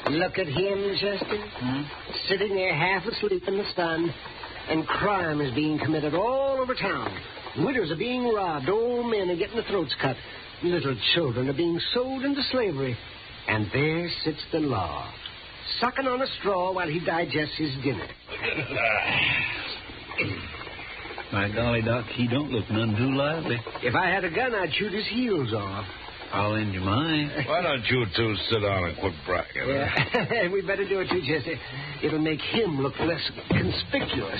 Look at him, Chester. Sitting there half asleep in the sun, and crime is being committed all over town. Widows are being robbed. Old men are getting their throats cut. Little children are being sold into slavery. And there sits the law, sucking on a straw while he digests his dinner. My golly, Doc, he don't look none too lively. If I had a gun, I'd shoot his heels off. I'll lend you mine. Why don't you two sit down and quit bragging? Yeah, we better do it too, Jesse. It'll make him look less conspicuous.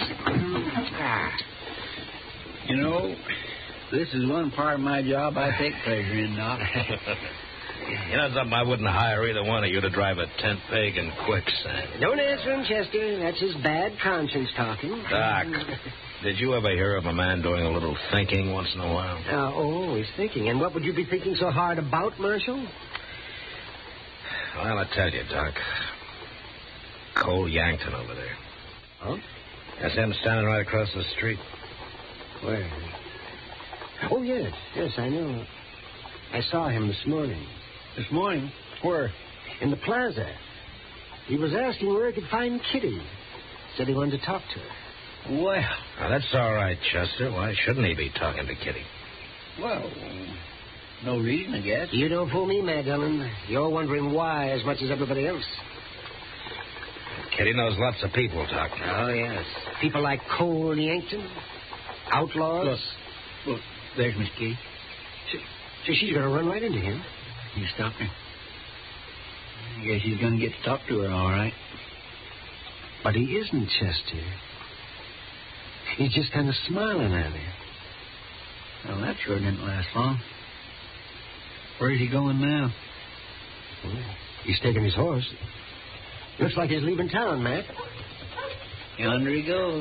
You know, this is one part of my job I take pleasure in, Doc. You know something? I wouldn't hire either one of you to drive a tent peg in quicksand. Don't answer him, Chester. That's his bad conscience talking. Doc, did you ever hear of a man doing a little thinking once in a while? Always thinking. And what would you be thinking so hard about, Marshal? Well, I tell you, Doc. Cole Yankton over there. Oh? That's him standing right across the street. Where? Oh, yes, I know. I saw him this morning. This morning? Where? In the plaza. He was asking where he could find Kitty. Said he wanted to talk to her. Well. Now, that's all right, Chester. Why shouldn't he be talking to Kitty? Well, no reason, I guess. You don't fool me, Mad Ellen. You're wondering why as much as everybody else. Kitty knows lots of people, Doc. Oh, yes. People like Cole Yankton. Outlaws. Look, there's Miss Kitty. So she's going to run right into him. You stopped her. I guess he's going to get to talk to her, all right. But he isn't, Chester. He's just kind of smiling at her. Well, that sure didn't last long. Where's he going now? Well, he's taking his horse. Looks like he's leaving town, Matt. Yonder he goes.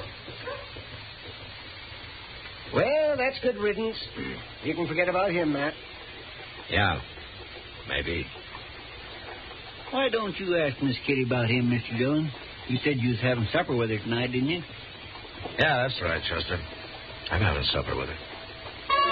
Well, that's good riddance. You can forget about him, Matt. Yeah, maybe. Why don't you ask Miss Kitty about him, Mr. Dillon? You said you was having supper with her tonight, didn't you? Yeah, that's right, Chester. I'm having supper with her.